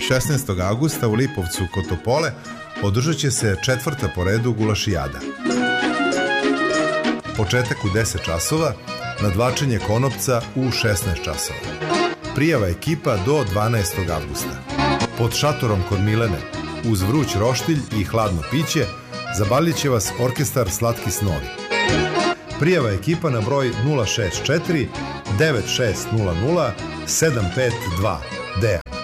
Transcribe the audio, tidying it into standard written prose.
16. augusta u Lipovcu kod Topole održat će se 4. po redu gulašijada. Početak u 10 časova, nadvlačenje konopca u 16 časova. Prijava ekipa do 12. avgusta. Pod šatorom kod Milene, uz vruć roštilj i hladno piće, zabavljat će vas orkestar Slatki snovi. Prijava ekipa na broj 064 9600 752 Deja.